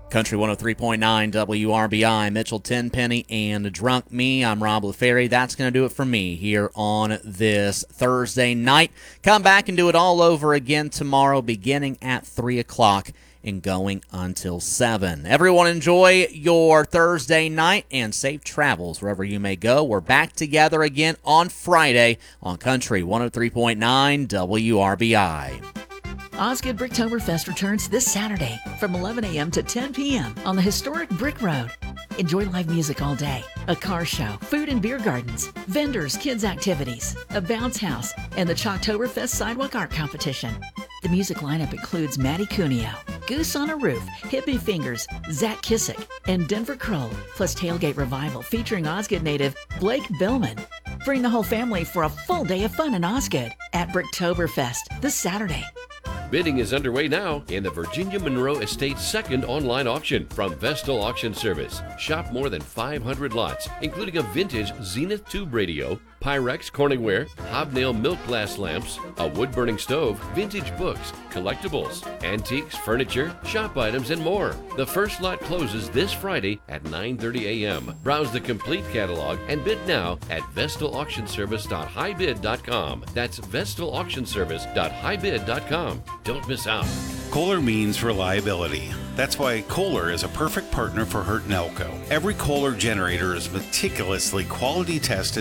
Country 103.9 WRBI, Mitchell Tenpenny and Drunk Me. I'm Rob LaFerry. That's going to do it for me here on this Thursday night. Come back and do it all over again tomorrow beginning at 3 o'clock and going until 7. Everyone enjoy your Thursday night and safe travels wherever you may go. We're back together again on Friday on Country 103.9 WRBI. Osgood Bricktoberfest returns this Saturday from 11 a.m. to 10 p.m. on the historic Brick Road. Enjoy live music all day, a car show, food and beer gardens, vendors, kids activities, a bounce house, and the Chalktoberfest Sidewalk Art Competition. The music lineup includes Matty Cuneo, Goose on a Roof, Hippie Fingers, Zach Kissick, and Denver Kroll, plus Tailgate Revival featuring Osgood native Blake Billman. Bring the whole family for a full day of fun in Osgood at Bricktoberfest this Saturday. Bidding is underway now in the Virginia Monroe Estate's second online auction from Vestal Auction Service. Shop more than 500 lots, including a vintage Zenith tube radio, Pyrex Corningware, hobnail milk glass lamps, a wood-burning stove, vintage books, collectibles, antiques, furniture, shop items, and more. The first lot closes this Friday at 9:30 a.m. Browse the complete catalog and bid now at vestalauctionservice.highbid.com. That's vestalauctionservice.highbid.com. Don't miss out. Kohler means reliability. That's why Kohler is a perfect partner for Hurt and Elko. Every Kohler generator is meticulously quality tested